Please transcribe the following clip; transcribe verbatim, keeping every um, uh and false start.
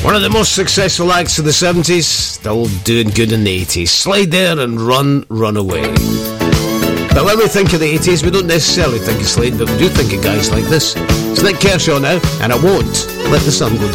One of the most successful acts of the seventies, still doing good in the eighties. Slide There and Run, Run Away. But when we think of the eighties, we don't necessarily think of Slade, but we do think of guys like this. It's Nick Kershaw now, and I won't let the sun go down.